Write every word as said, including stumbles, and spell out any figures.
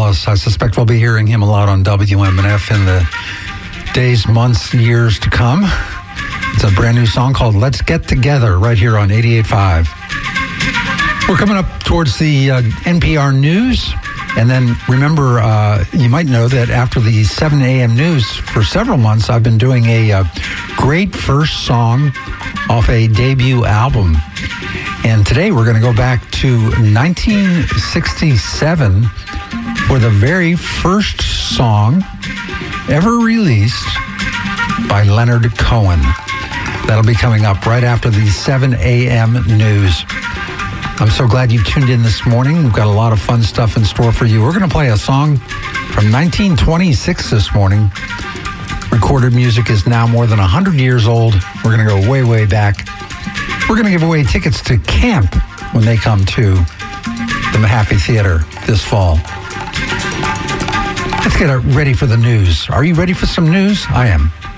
Wallace. I suspect we'll be hearing him a lot on W M N F in the days, months, years to come. It's a brand new song called Let's Get Together right here on eighty-eight point five. We're coming up towards the uh, N P R News. And then remember, uh, you might know that after the seven a.m. news for several months, I've been doing a uh, great first song off a debut album. And today we're going to go back to nineteen sixty-seven for the very first song ever released by Leonard Cohen. That'll be coming up right after the seven a.m. news. I'm so glad you tuned in this morning. We've got a lot of fun stuff in store for you. We're going to play a song from nineteen twenty-six this morning. Recorded music is now more than one hundred years old. We're going to go way, way back. We're going to give away tickets to camp when they come to the Mahaffey Theater this fall. Let's get ready for the news. Are you ready for some news? I am.